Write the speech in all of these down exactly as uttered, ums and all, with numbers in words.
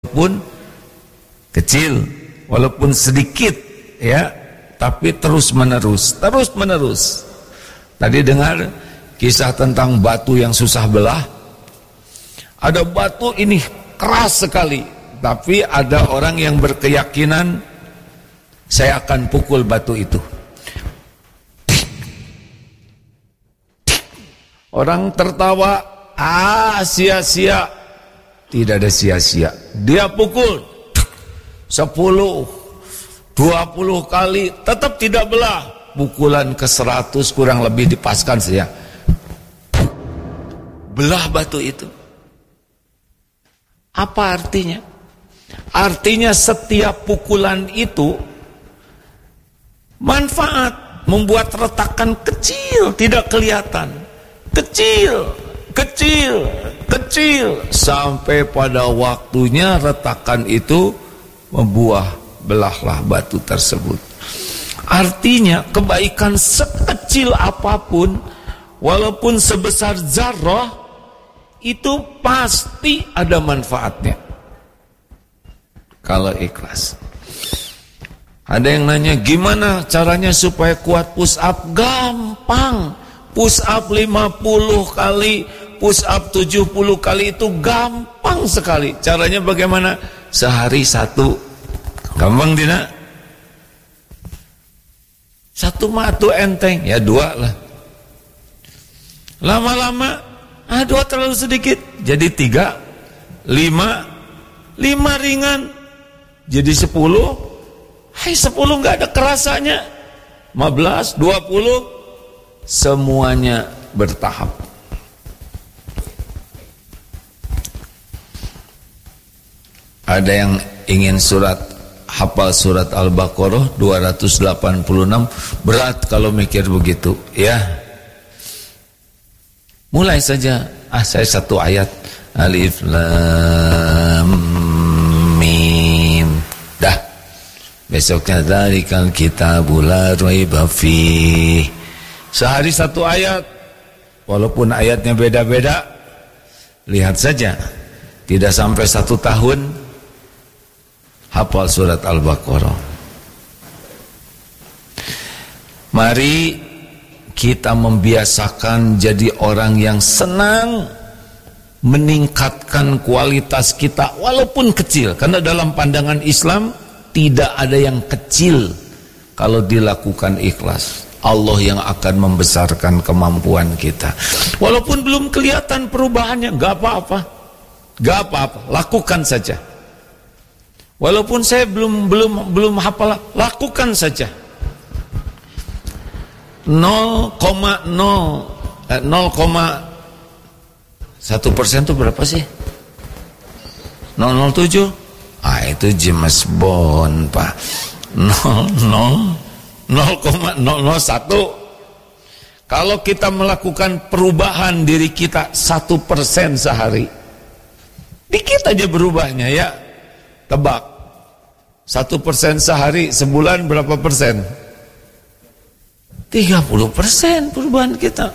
pun kecil, walaupun sedikit ya, tapi terus menerus, terus menerus. Tadi dengar kisah tentang batu yang susah belah. Ada batu ini keras sekali, tapi ada orang yang berkeyakinan saya akan pukul batu itu. Orang tertawa, ah sia-sia. Tidak ada sia-sia. Dia pukul sepuluh, dua puluh kali, tetap tidak belah. Pukulan ke seratus kurang lebih dipaskan saja. Belah batu itu. Apa artinya? Artinya setiap pukulan itu manfaat, membuat retakan kecil, tidak kelihatan. Kecil, kecil, kecil, sampai pada waktunya retakan itu membuah, belahlah batu tersebut. Artinya kebaikan sekecil apapun, walaupun sebesar zarrah, itu pasti ada manfaatnya kalau ikhlas. Ada yang nanya, gimana caranya supaya kuat push up? Gampang. Push up lima puluh kali, push up tujuh puluh kali, itu gampang sekali. Caranya bagaimana? Sehari satu. Gampang tidak? Satu matu enteng, ya dua lah. Lama-lama, ah dua terlalu sedikit, jadi tiga, lima, lima ringan, jadi sepuluh, hai sepuluh nggak ada kerasanya, lima belas, dua puluh, semuanya bertahap. Ada yang ingin surat hafal surat Al-Baqarah dua ratus delapan puluh enam, berat kalau mikir begitu ya. Mulai saja, ah saya satu ayat, alif lam mim, dah. Besoknya dzalikal kitabul la raiba fihi. Sehari satu ayat, walaupun ayatnya beda-beda, lihat saja, tidak sampai satu tahun hafal surat Al-Baqarah. Mari kita membiasakan jadi orang yang senang meningkatkan kualitas kita walaupun kecil, karena dalam pandangan Islam tidak ada yang kecil kalau dilakukan ikhlas. Allah yang akan membesarkan kemampuan kita. Walaupun belum kelihatan perubahannya, gak apa-apa, gak apa-apa, lakukan saja. Walaupun saya belum belum belum hafal, lakukan saja. nol koma nol satu persen itu berapa sih? nol nol tujuh. Ah itu James Bond, Pak. nol koma nol nol satu. Kalau kita melakukan perubahan diri kita satu persen sehari, dikit aja berubahnya ya. Tebak, satu persen sehari, sebulan berapa persen? tiga puluh persen perubahan kita.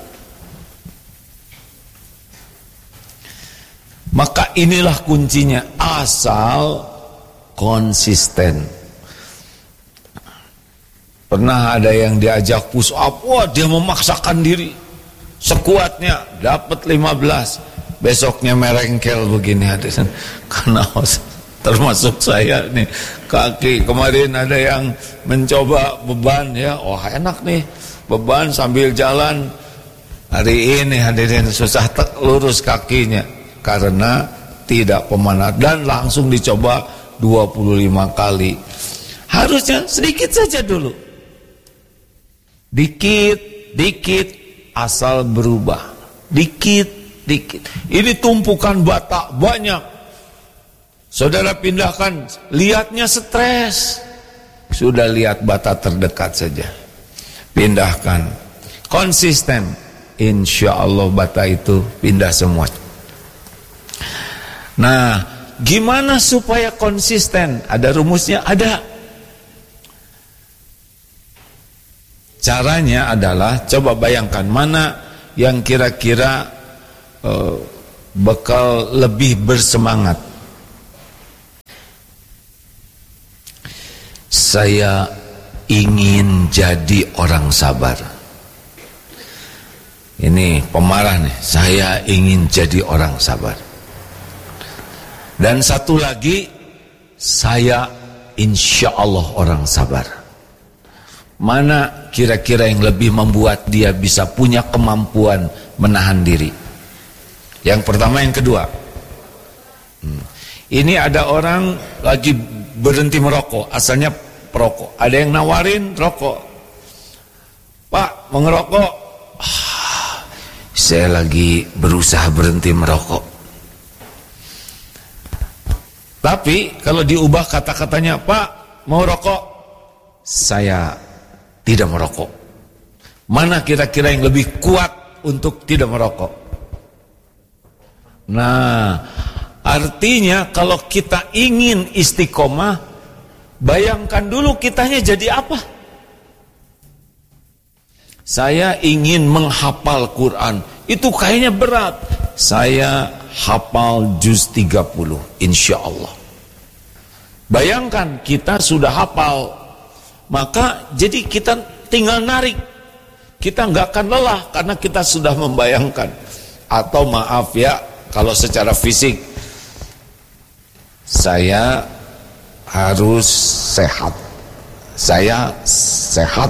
Maka inilah kuncinya, asal konsisten. Pernah ada yang diajak push up, wah dia memaksakan diri sekuatnya, dapat lima belas, besoknya merengkel begini hadisan. Karena termasuk saya nih, kaki kemarin ada yang mencoba beban ya, oh enak nih beban sambil jalan. Hari ini hadirin susah lurus kakinya karena tidak pemanah, dan langsung dicoba dua puluh lima kali. Harusnya sedikit saja dulu, dikit dikit, asal berubah, dikit dikit. Ini tumpukan bata banyak, saudara pindahkan, lihatnya stres. Sudah lihat bata terdekat saja, pindahkan, konsisten, insya Allah bata itu pindah semua. Nah, gimana supaya konsisten? Ada rumusnya? Ada. Caranya adalah, coba bayangkan mana yang kira-kira uh, bakal lebih bersemangat. saya ingin jadi orang sabar. Ini pemarah nih, saya ingin jadi orang sabar. Dan satu lagi, saya insya Allah orang sabar. Mana kira-kira yang lebih membuat dia bisa punya kemampuan menahan diri? Yang pertama, yang kedua. Hmm. Ini ada orang lagi berhenti merokok, asalnya perokok. Ada yang nawarin rokok. Pak, mau ngerokok? Ah, saya lagi berusaha berhenti merokok. Tapi kalau diubah kata-katanya, Pak, mau rokok? Saya tidak merokok. Mana kira-kira yang lebih kuat untuk tidak merokok? Nah, artinya kalau kita ingin istiqomah, bayangkan dulu kitanya jadi apa? Saya ingin menghafal Quran, itu kayaknya berat. Saya hafal juz tiga puluh, insya Allah. Bayangkan kita sudah hafal, maka jadi kita tinggal narik. Kita nggak akan lelah karena kita sudah membayangkan. Atau maaf ya, kalau secara fisik saya harus sehat. Saya sehat,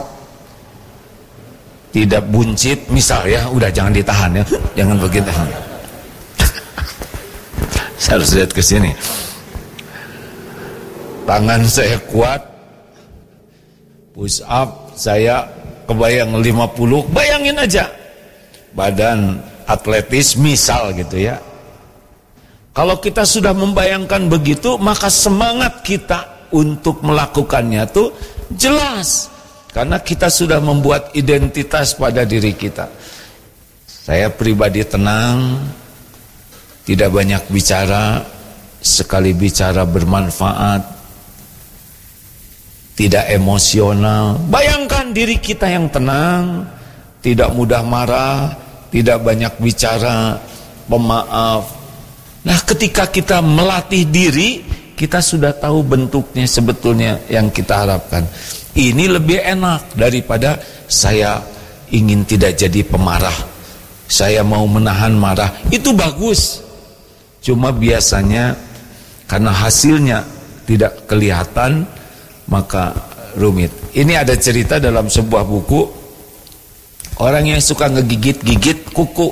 tidak buncit, misal ya, udah jangan ditahan ya, jangan begitu. Saya harus lihat ke sini. Tangan saya kuat, push up saya kebayang lima puluh, bayangin aja badan atletis misal gitu ya. Kalau kita sudah membayangkan begitu, maka semangat kita untuk melakukannya tuh jelas, karena kita sudah membuat identitas pada diri kita. Saya pribadi tenang, tidak banyak bicara, sekali bicara bermanfaat, tidak emosional. Bayangkan diri kita yang tenang, tidak mudah marah, tidak banyak bicara, pemaaf. Nah, ketika kita melatih diri, kita sudah tahu bentuknya sebetulnya yang kita harapkan. Ini lebih enak daripada saya ingin tidak jadi pemarah, saya mau menahan marah. Itu bagus, cuma biasanya karena hasilnya tidak kelihatan, maka rumit. Ini ada cerita dalam sebuah buku, orang yang suka ngegigit-gigit kuku,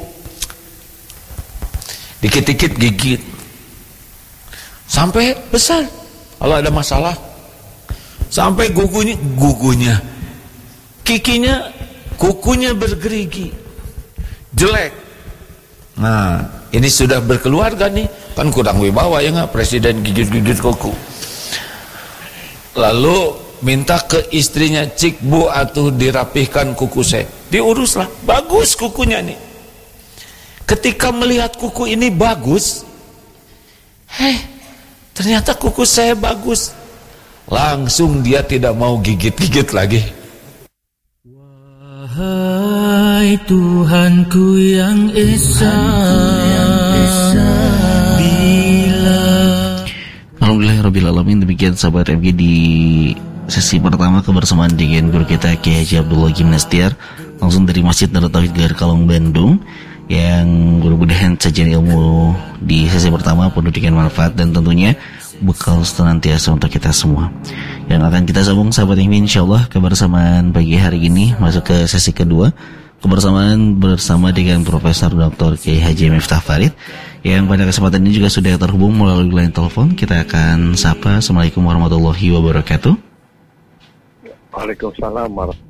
dikit-dikit gigit sampai besar. Kalau ada masalah, sampai gugunya, gugunya, kikinya, kukunya bergerigi, jelek. Nah, ini sudah berkeluarga nih, kan kurang wibawa ya nggak, presiden gigit-gigit kuku. Lalu minta ke istrinya, cik bu atuh dirapihkan kuku saya. Diuruslah, bagus kukunya nih. Ketika melihat kuku ini bagus, heh, ternyata kuku saya bagus. Langsung dia tidak mau gigit-gigit lagi. Wahai Tuhanku yang Esa, Alhamdulillahirrabbilalamin. Demikian sahabat M G di sesi pertama kebersamaan dengan guru kita Kiai Haji Abdullah Gimnastiar, langsung dari Masjid Darut Tauhid Gelar Kalong Bandung, yang mudah-mudahan sajian ilmu di sesi pertama penuh dengan manfaat dan tentunya bekal senantiasa untuk kita semua. Yang akan kita sambung sahabat M G insyaallah kebersamaan pagi hari ini masuk ke sesi kedua, kebersamaan bersama dengan Profesor Doktor Kiai Haji Miftah Farid, yang pada kesempatan ini juga sudah terhubung melalui line telepon. Kita akan sapa. Assalamualaikum warahmatullahi wabarakatuh. Waalaikumsalam warahmatullahi.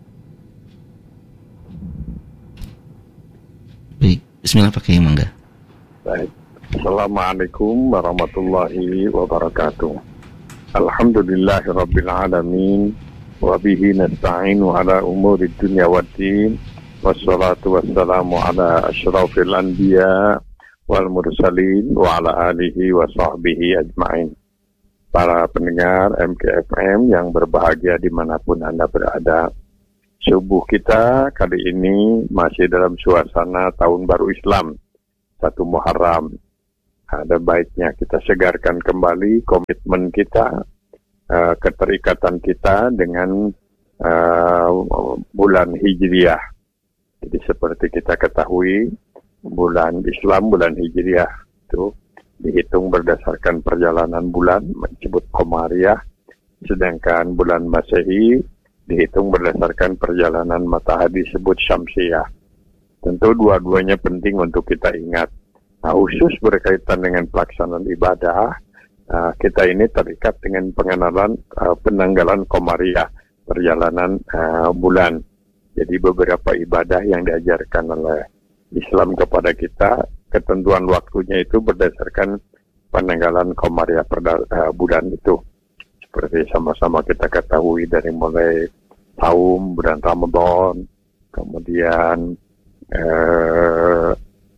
Baik, bismillah pakai mangga. Baik. Assalamualaikum warahmatullahi wabarakatuh. Alhamdulillahirabbil alamin wa bihi nasta'inu ala umuri dunya waddin. Wassalatu wassalamu ala asyrafil anbiya wal mursalin wa ala alihi wa sahbihi ajma'in. Para pendengar M K F M yang berbahagia dimanapun Anda berada, subuh kita kali ini masih dalam suasana tahun baru Islam, satu Muharram. Ada baiknya kita segarkan kembali komitmen kita uh, keterikatan kita dengan uh, bulan Hijriah. Jadi seperti kita ketahui, bulan Islam, bulan Hijriah itu dihitung berdasarkan perjalanan bulan, disebut Qamariyah, sedangkan bulan Masehi dihitung berdasarkan perjalanan matahari, disebut Syamsiyah. Tentu dua-duanya penting untuk kita ingat. Nah, khusus berkaitan dengan pelaksanaan ibadah, uh, kita ini terikat dengan pengenalan uh, penanggalan Qamariyah, perjalanan uh, bulan. Jadi beberapa ibadah yang diajarkan oleh Islam kepada kita, ketentuan waktunya itu berdasarkan penanggalan Qamariyah uh, bulan itu. Seperti sama-sama kita ketahui dari mulai saum bulan Ramadan, kemudian eh,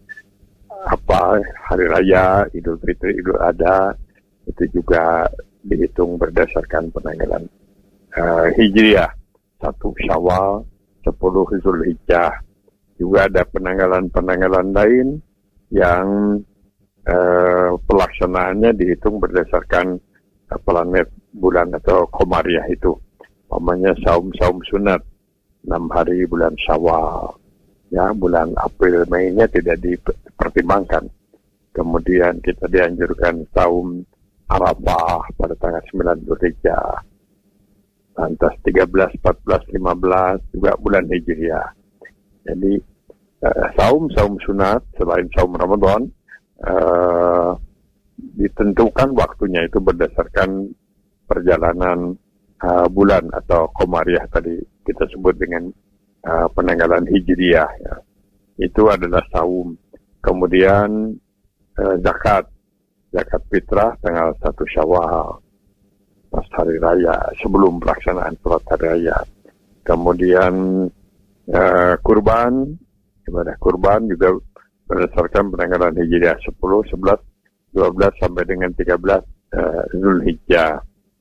apa hari raya Idul Fitri, Idul Adha, itu juga dihitung berdasarkan penanggalan eh, Hijriah. Satu Syawal, sepuluh Zulhijjah. Juga ada penanggalan-penanggalan lain yang eh, pelaksanaannya dihitung berdasarkan eh, planet bulan atau Qamariyah itu. Namanya saum-saum sunat enam hari bulan Syawal. Ya, bulan April Mei-nya tidak dipertimbangkan. Kemudian kita dianjurkan saum Arafah pada tanggal sembilan Zulhijjah. Lantas tiga belas, empat belas, lima belas juga bulan Hijriah. Jadi uh, saum-saum sunat selain saum Ramadan uh, ditentukan waktunya itu berdasarkan perjalanan uh, bulan atau Qamariyah tadi kita sebut dengan uh, penanggalan Hijriah. Ya. Itu adalah saum. Kemudian uh, zakat, zakat fitrah tanggal satu Syawal pas hari raya, sebelum pelaksanaan sholat hari raya. Kemudian uh, kurban, ibadah kurban juga berdasarkan penanggalan Hijriah sepuluh, sebelas, dua belas sampai dengan tiga belas uh, Zulhijjah.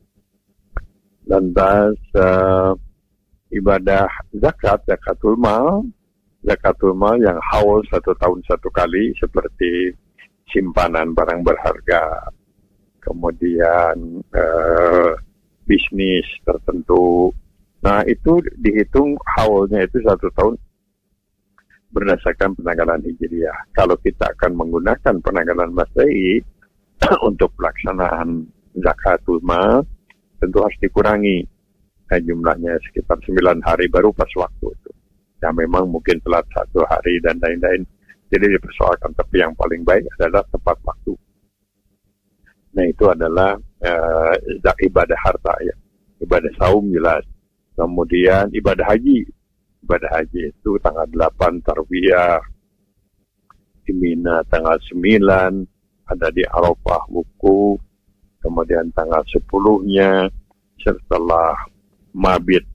Lantas uh, ibadah zakat, zakatul mal, zakatul mal yang haul satu tahun satu kali seperti simpanan barang berharga, kemudian uh, bisnis tertentu. Nah, itu dihitung haulnya itu satu tahun berdasarkan penanggalan Hijriah. Kalau kita akan menggunakan penanggalan Masehi untuk pelaksanaan zakatul mal, tentu harus dikurangi. Nah, jumlahnya sekitar sembilan hari baru pas waktu itu. Ya memang mungkin telat satu hari dan lain-lain. Jadi dipersoalkan, tapi yang paling baik adalah tepat waktu. Nah, itu adalah uh, ibadah harta ya. Ibadah saum jelas. Kemudian ibadah haji. Ibadah haji itu tanggal delapan Tarwiyah. Di Mina tanggal sembilan. Ada di Arafah Wukuf. Kemudian tanggal sepuluhnya setelah mabit